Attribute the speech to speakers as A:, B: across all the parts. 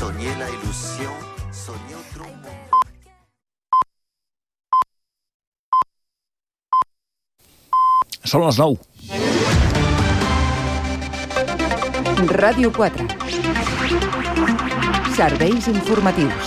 A: Soñé la ilusión, soñé otro mundo.
B: Són les 9.
C: Ràdio 4. Serveis informatius.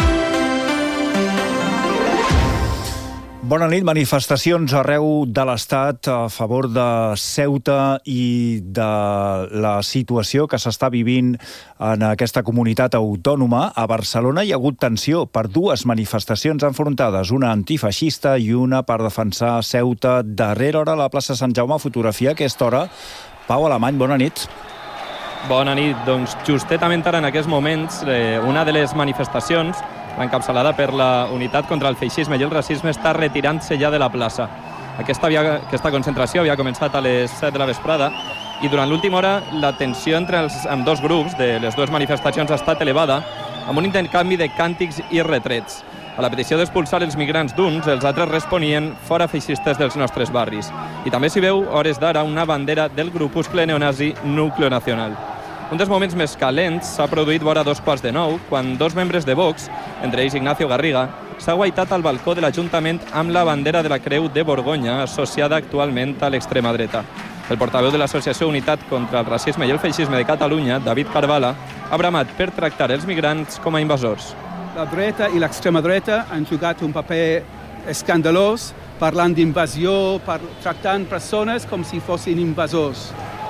B: Bona nit. Manifestacions arreu de l'Estat a favor de Ceuta i de la situació que s'està vivint en aquesta comunitat autònoma. A Barcelona hi ha hagut tensió per dues manifestacions enfrontades, una antifeixista i una per defensar Ceuta. Darrera hora a la plaça Sant Jaume, fotografia a aquesta hora. Pau Alemany, bona nit.
D: Bona nit. Doncs justetament ara en aquests moments una de les manifestacions, encapçalada per la Unitat contra el Feixisme i el Racisme, està retirant-se ja de la plaça. Aquesta concentració havia començat a les 7 de la vesprada i durant l'última hora la tensió entre els ambdós grups de les dues manifestacions ha estat elevada amb un intercanvi de càntics i retrets. A la petició d'expulsar els migrants d'uns, els altres responien fora feixistes dels nostres barris. I també s'hi veu, hores d'ara, una bandera del grupuscle neonazi Núcleo Nacional. Un dels moments més calents s'ha produït vora 8:45, quan dos membres de Vox, entre ells Ignacio Garriga, s'ha guaitat al balcó de l'Ajuntament amb la bandera de la Creu de Borgonya, associada actualment a l'extrema dreta. El portaveu de l'Associació Unitat contra el Racisme i el Feixisme de Catalunya, David Carvala, ha bramat per tractar els migrants com a invasors.
E: La dreta i l'extrema dreta han jugat un paper escandalós, parlant d'invasió, tractant persones com si fossin invasors.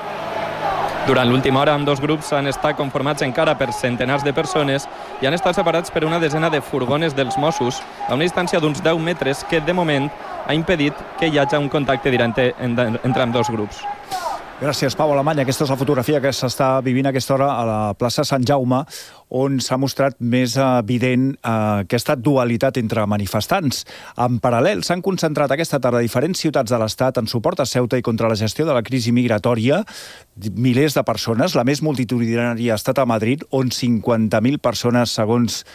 D: Durant l'última hora, ambdós grups han estat conformats encara per centenars de persones i han estat separats per una desena de furgones dels Mossos a una distància d'uns 10 metres que, de moment, ha impedit que hi hagi un contacte directe entre ambdós grups.
B: Gràcies, Pau Alemany. Aquesta és la fotografia que s'està vivint a aquesta hora a la plaça Sant Jaume, on s'ha mostrat més evident aquesta dualitat entre manifestants. En paral·lel, s'han concentrat aquesta tarda a diferents ciutats de l'Estat en suport a Ceuta i contra la gestió de la crisi migratòria. Milers de persones, la més multitudinària ha estat a Madrid, on 50.000 persones, segons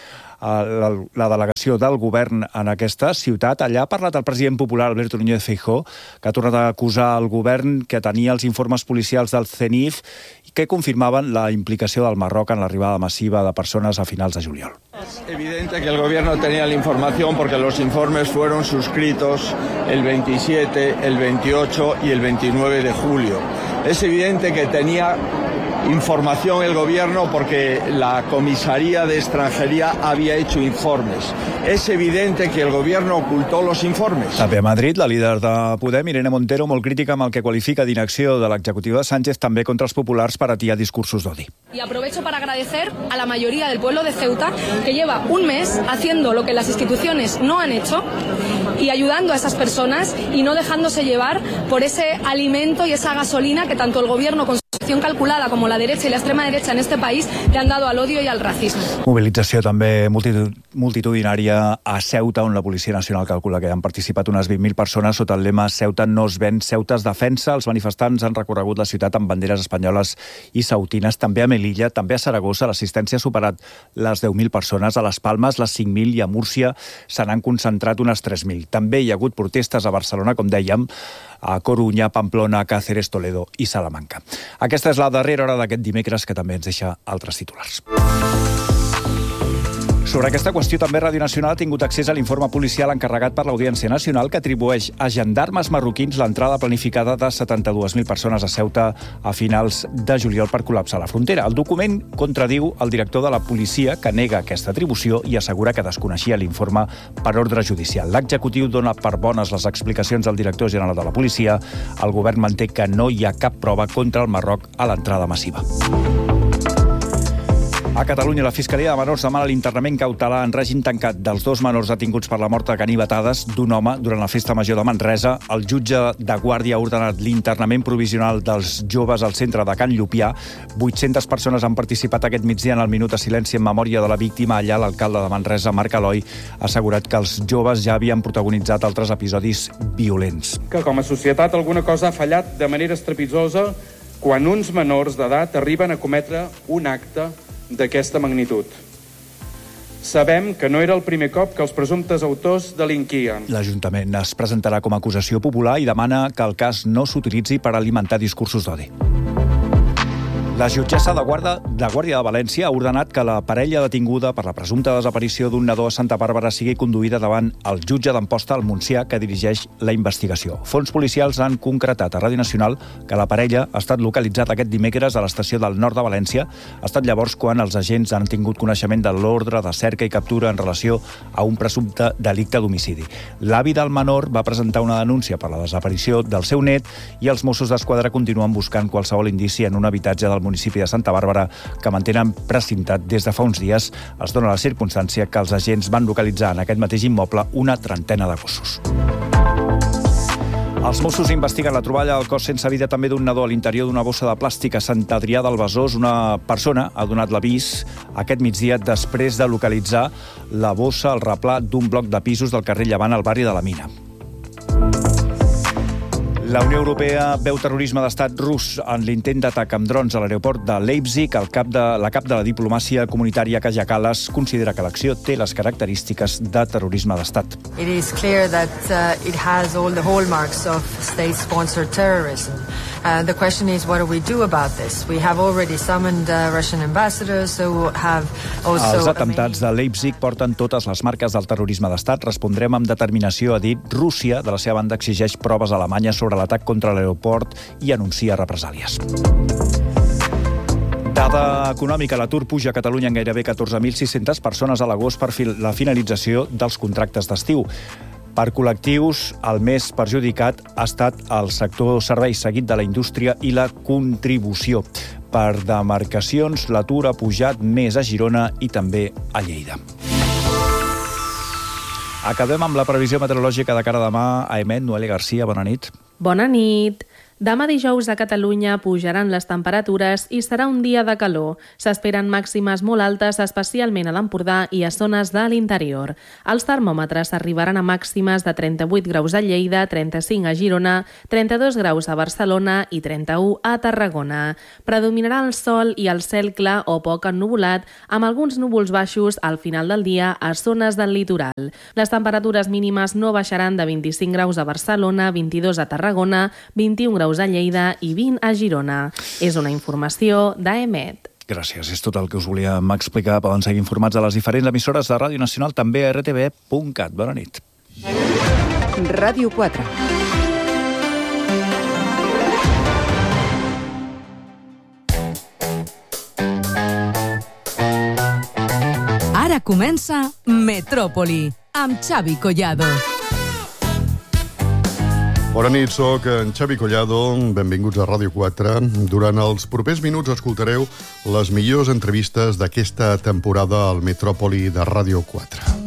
B: la delegació del govern en aquesta ciutat. Allà ha parlat el president popular Alberto Núñez Feijóo, que ha tornat a acusar el govern que tenia els informes policials del CENIF i que confirmaven la implicació del Marroc en l'arribada massiva de persones a finals de juliol.
F: Es evidente que el gobierno tenía la información porque los informes fueron suscritos el 27, el 28 y el 29 de julio. Es evidente que tenía información el gobierno porque la comisaría de extranjería había hecho informes. Es evidente que el gobierno ocultó los informes.
B: També a Madrid, la líder de Podem, Irene Montero, molt crítica amb el que qualifica d'inacció de l'executiva de Sánchez, també contra els populars per atiar discursos d'odi.
G: Y aprovecho para agradecer a la mayoría del pueblo de Ceuta, que lleva un mes haciendo lo que las instituciones no han hecho y ayudando a esas personas y no dejándose llevar por ese alimento y esa gasolina que tanto el gobierno con su acción calculada como la derecha y la extrema derecha en este país le han dado al odio y al racismo.
B: Mobilització també multitudinària a Ceuta, on la Policia Nacional calcula que hi han participat unes 20.000 persones sota el lema Ceuta no es ven, Ceuta es defensa. Els manifestants han recorregut la ciutat amb banderes espanyoles i ceutines. També a Melilla, també a Saragossa, l'assistència ha superat les 10.000 persones. A les Palmes, les 5.000, i a Múrcia se n'han concentrat unes 3.000. També hi ha hagut protestes a Barcelona, com dèiem, a Corunya, Pamplona, Cáceres, Toledo i Salamanca. Aquesta és la darrera hora d'aquest dimecres, que també ens deixa altres titulars. Sobre aquesta qüestió, també Ràdio Nacional ha tingut accés a l'informe policial encarregat per l'Audiència Nacional, que atribueix a gendarmes marroquins l'entrada planificada de 72.000 persones a Ceuta a finals de juliol per col·lapsar la frontera. El document contradiu el director de la policia, que nega aquesta atribució i assegura que desconeixia l'informe per ordre judicial. L'executiu dona per bones les explicacions del director general de la policia. El govern manté que no hi ha cap prova contra el Marroc a l'entrada massiva. A Catalunya, la Fiscalia de Menors demana l'internament cautelar en règim tancat dels dos menors detinguts per la mort a ganivetades d'un home durant la festa major de Manresa. El jutge de guàrdia ha ordenat l'internament provisional dels joves al centre de Can Llupià. 800 persones han participat aquest migdia en el minut de silenci en memòria de la víctima. Allà l'alcalde de Manresa, Marc Aloi, ha assegurat que els joves ja havien protagonitzat altres episodis violents.
H: Que com a societat alguna cosa ha fallat de manera estrepitosa quan uns menors d'edat arriben a cometre un acte d'aquesta magnitud. Sabem que no era el primer cop que els presumptes autors delinquien.
B: L'Ajuntament es presentarà com a acusació popular i demana que el cas no s'utilitzi per alimentar discursos d'odi. La jutgessa de Guàrdia de València ha ordenat que la parella detinguda per la presumpta desaparició d'un nadó a Santa Bàrbara sigui conduïda davant el jutge d'Amposta al Montsià, que dirigeix la investigació. Fons policials han concretat a Ràdio Nacional que la parella ha estat localitzada aquest dimecres a l'estació del nord de València. Ha estat llavors quan els agents han tingut coneixement de l'ordre de cerca i captura en relació a un presumpte delicte d'homicidi. L'avi del menor va presentar una denúncia per la desaparició del seu net i els Mossos d'Esquadra continuen buscant qualsevol indici en un habitatge del municipi de Santa Bàrbara que mantenen precintat des de fa uns dies. Es dona la circumstància que els agents van localitzar en aquest mateix immoble una trentena de gossos. Els Mossos investiguen la troballa al cos sense vida també d'un nadó a l'interior d'una bossa de plàstic a Sant Adrià del Besòs. Una persona ha donat l'avís aquest migdia després de localitzar la bossa al replà d'un bloc de pisos del carrer Llevant al barri de la Mina. La Unió Europea veu terrorisme d'estat rus en l'intent d'atac amb drons a l'aeroport de Leipzig. La cap de la diplomàcia comunitària, Kaja Kallas, considera que l'acció té les característiques de terrorisme d'estat.
I: It is clear that it has all the hallmarks of state-sponsored terrorism. The question is, what do we do about this? We have already summoned Russian ambassadors who have also...
B: Els atemptats de Leipzig porten totes les marques del terrorisme d'estat. Respondrem amb determinació, ha dit. Rússia, de la seva banda, exigeix proves alemanyes sobre l'atac contra l'aeroport i anuncia represàlies. Dada econòmica, l'atur puja a Catalunya en gairebé 14.600 persones a l'agost per la finalització dels contractes d'estiu. Per col·lectius, el més perjudicat ha estat el sector serveis, seguit de la indústria i la contribució. Per demarcacions, l'atur ha pujat més a Girona i també a Lleida. Acabem amb la previsió meteorològica de cara a demà. Aemet, Noelia Garcia, bona nit.
J: Bona nit. Demà dijous a Catalunya pujaran les temperatures i serà un dia de calor. S'esperen màximes molt altes, especialment a l'Empordà i a zones de l'interior. Els termòmetres arribaran a màximes de 38 graus a Lleida, 35 a Girona, 32 graus a Barcelona i 31 a Tarragona. Predominarà el sol i el cel clar o poc ennuvolat, amb alguns núvols baixos al final del dia a zones del litoral. Les temperatures mínimes no baixaran de 25 graus a Barcelona, 22 a Tarragona, 21 graus a Lleida i 20 a Girona. És una informació d'Aemet.
B: Gràcies, és tot el que us volíem explicar. Poden seguir informats a les diferents emissores de Ràdio Nacional, també a rtv.cat. Bona nit.
C: Ràdio 4.
K: Ara comença Metròpoli, amb Xavi Collado.
L: Bona nit, soc en Xavi Collado. Benvinguts a Ràdio 4. Durant els propers minuts escoltareu les millors entrevistes d'aquesta temporada al Metròpoli de Ràdio 4.